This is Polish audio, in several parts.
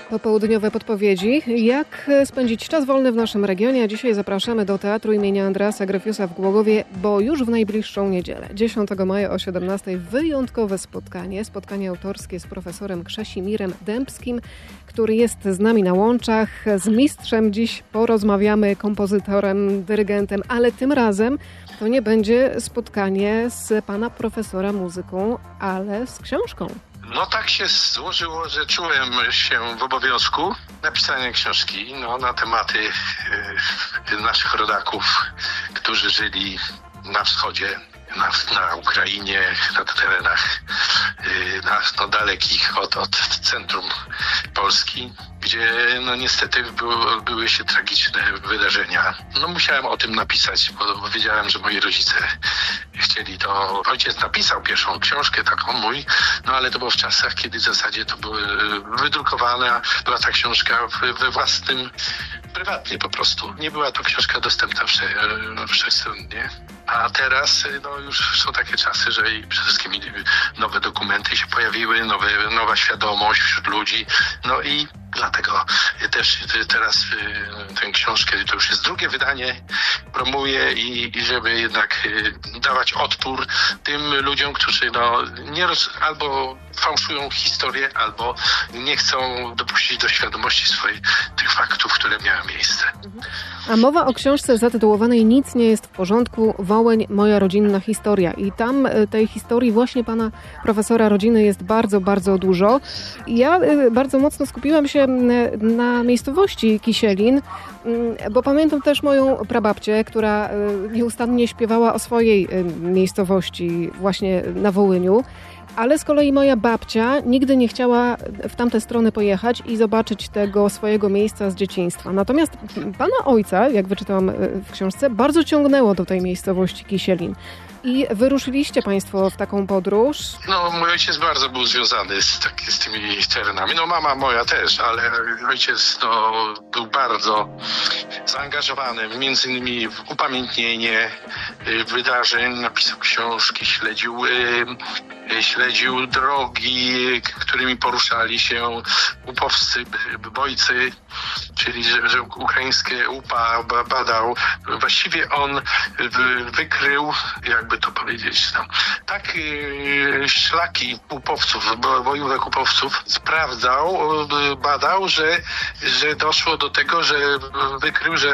Popołudniowe podpowiedzi. Jak spędzić czas wolny w naszym regionie? A dzisiaj zapraszamy do Teatru imienia Andreasa Gryfiusa w Głogowie, bo już w najbliższą niedzielę, 10 maja o 17:00 wyjątkowe spotkanie autorskie z profesorem Krzesimierem Dębskim, który jest z nami na łączach. Z mistrzem dziś porozmawiamy, kompozytorem, dyrygentem, ale tym razem to nie będzie spotkanie z pana profesora muzyką, ale z książką. No tak się złożyło, że czułem się w obowiązku napisania książki na tematy naszych rodaków, którzy żyli na wschodzie, na Ukrainie, na terenach dalekich od centrum Polski, gdzie niestety odbyły się tragiczne wydarzenia. Musiałem o tym napisać, bo wiedziałem, że moi rodzice chcieli to. Ojciec napisał pierwszą książkę, taką ale to było w czasach, kiedy w zasadzie to były wydrukowane, była ta książka we własnym, prywatnie po prostu. Nie była to książka dostępna wszechstronnie. A teraz już są takie czasy, że przede wszystkim nowe dokumenty się pojawiły, nowa świadomość wśród ludzi. I dlatego też teraz tę książkę, to już jest drugie wydanie, promuję i żeby jednak dawać odpór tym ludziom, którzy albo fałszują historię, albo nie chcą dopuścić do świadomości swojej tych faktów, które miały miejsce. A mowa o książce zatytułowanej Nic nie jest w porządku, Wołyń, moja rodzinna historia. I tam tej historii właśnie pana profesora rodziny jest bardzo, bardzo dużo. Ja bardzo mocno skupiłam się na miejscowości Kisielin, bo pamiętam też moją prababcię, która nieustannie śpiewała o swojej miejscowości właśnie na Wołyniu. Ale z kolei moja babcia nigdy nie chciała w tamte strony pojechać i zobaczyć tego swojego miejsca z dzieciństwa. Natomiast pana ojca, jak wyczytałam w książce, bardzo ciągnęło do tej miejscowości Kisielin. I wyruszyliście państwo w taką podróż? Mój ojciec bardzo był związany z tymi terenami. Mama moja też, ale ojciec był bardzo zaangażowany, między innymi w upamiętnienie wydarzeń, napisał książki, śledził drogi, którymi poruszali się upowscy, bojcy, czyli że ukraińskie UPA badał. Właściwie on wykrył, jakby to powiedzieć, szlaki upowców, bojówek upowców, sprawdzał, badał, że doszło do tego, że wykrył, że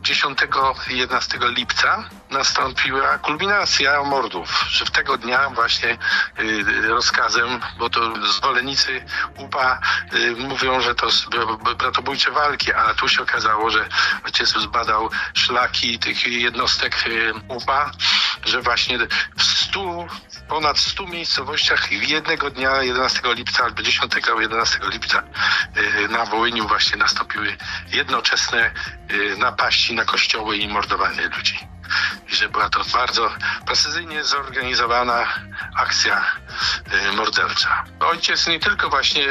10-11 lipca nastąpiła kulminacja mordów, że w tego dnia właśnie rozkazem, bo to zwolennicy UPA mówią, że to bratobójcze walki, a tu się okazało, że ojciec zbadał szlaki tych jednostek UPA, że właśnie w ponad 100 miejscowościach jednego dnia 11 lipca albo 10-11 lipca na Wołyniu właśnie nastąpiły jednoczesne napaści na kościoły i mordowanie ludzi. I że była to bardzo precyzyjnie zorganizowana akcja mordercza. Ojciec nie tylko właśnie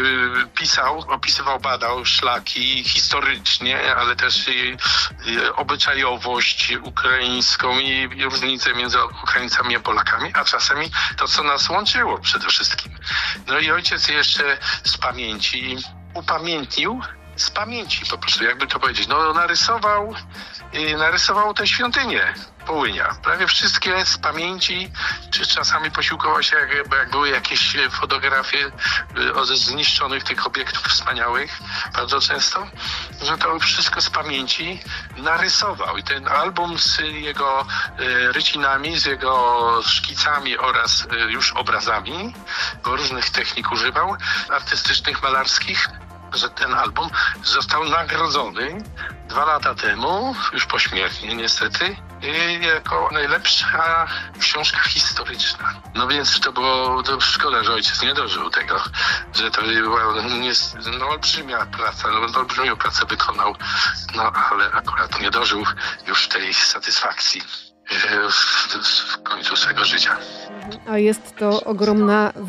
opisywał, badał szlaki historycznie, ale też i obyczajowość ukraińską i różnice między Ukraińcami a Polakami, a czasami to, co nas łączyło przede wszystkim. I ojciec jeszcze z pamięci upamiętnił, z pamięci po prostu, jakby to powiedzieć, narysował te świątynie Wołynia. Prawie wszystkie z pamięci, czy czasami posiłkował się, jak były jakieś fotografie ze zniszczonych tych obiektów wspaniałych, bardzo często, że to wszystko z pamięci narysował. I ten album z jego rycinami, z jego szkicami oraz już obrazami, bo różnych technik używał, artystycznych, malarskich, że ten album został nagrodzony 2 lata temu, już pośmiertnie niestety, jako najlepsza książka historyczna. Więc to było szkoda, że ojciec nie dożył tego, że to była olbrzymia praca, olbrzymią pracę wykonał, ale akurat nie dożył już tej satysfakcji w końcu swego życia. A jest to ogromna